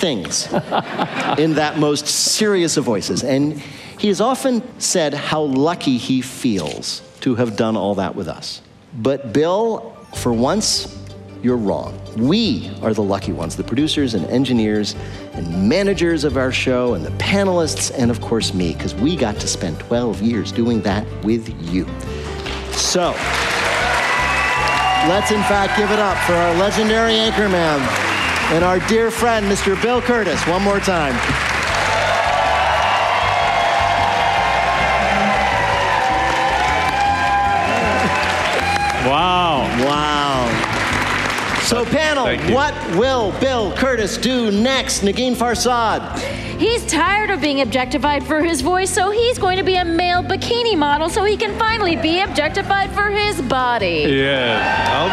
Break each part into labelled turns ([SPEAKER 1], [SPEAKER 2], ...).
[SPEAKER 1] things in that most serious of voices. And he has often said how lucky he feels to have done all that with us. But Bill, for once, you're wrong. We are the lucky ones, the producers and engineers and managers of our show and the panelists and, of course, me, because we got to spend 12 years doing that with you. So, let's in fact give it up for our legendary anchorman and our dear friend, Mr. Bill Kurtis, one more time. Wow. So panel, what will Bill Kurtis do next? Negin Farsad.
[SPEAKER 2] He's tired of being objectified for his voice, so he's going to be a male bikini model so he can finally be objectified for his body.
[SPEAKER 3] Yeah, I'll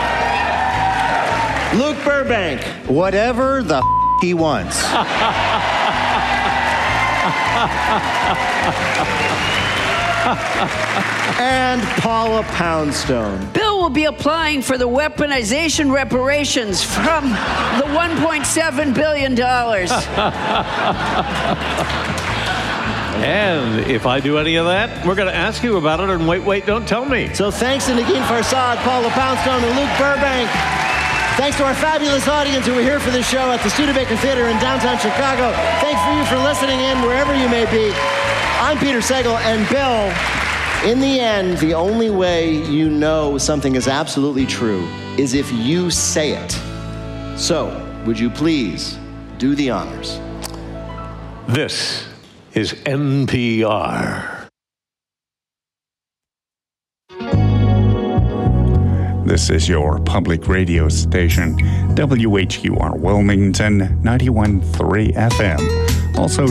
[SPEAKER 3] do
[SPEAKER 1] it. Luke Burbank.
[SPEAKER 4] Whatever the he wants.
[SPEAKER 1] And Paula Poundstone.
[SPEAKER 5] Bill will be applying for the weaponization reparations from the $1.7 billion.
[SPEAKER 3] And if I do any of that, we're going to ask you about it, and wait, don't tell me.
[SPEAKER 1] So thanks to Negin Farsad, Paula Poundstone, and Luke Burbank. Thanks to our fabulous audience who were here for this show at the Studebaker Theater in downtown Chicago. Thanks for you for listening in wherever you may be. I'm Peter Sagal, and Bill, in the end, the only way you know something is absolutely true is if you say it. So, would you please do the honors?
[SPEAKER 3] This is NPR.
[SPEAKER 6] This is your public radio station, WHQR Wilmington, 91.3 FM. Also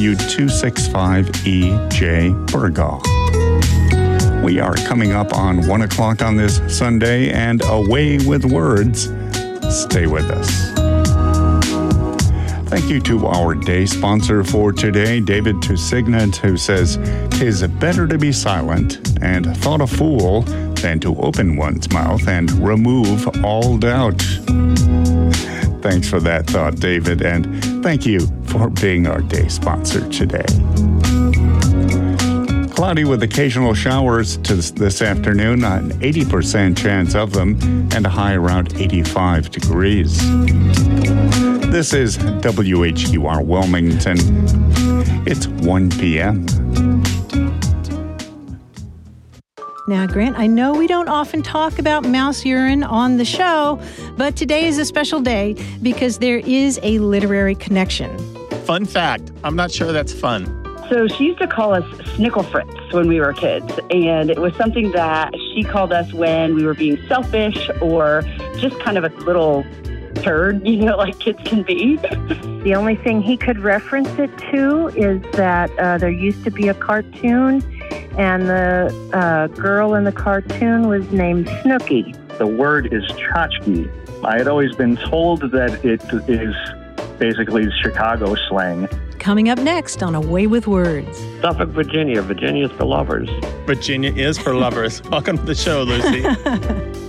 [SPEAKER 6] W265EJ Burgaw. We are coming up on 1 o'clock on this Sunday, and away with words. Stay with us. Thank you to our day sponsor for today, David Tusignant, who says, "'Tis better to be silent and thought a fool than to open one's mouth and remove all doubt." Thanks for that thought, David, and thank you for being our day sponsor today. Cloudy with occasional showers this afternoon, an 80% chance of them, and a high around 85 degrees. This is WHQR Wilmington. It's 1 p.m.
[SPEAKER 7] Now, Grant, I know we don't often talk about mouse urine on the show, but today is a special day because there is a literary connection.
[SPEAKER 8] Fun fact, I'm not sure that's fun.
[SPEAKER 9] So she used to call us Snickle Fritz when we were kids, and it was something that she called us when we were being selfish or just kind of a little turd, like kids can be.
[SPEAKER 10] The only thing he could reference it to is that there used to be a cartoon, and the girl in the cartoon was named Snooky.
[SPEAKER 11] The word is tchotchke. I had always been told that it is basically Chicago slang.
[SPEAKER 7] Coming up next on Away with Words.
[SPEAKER 12] Suffolk, Virginia. Virginia is for lovers.
[SPEAKER 8] Virginia is for lovers. Welcome to the show, Lucy.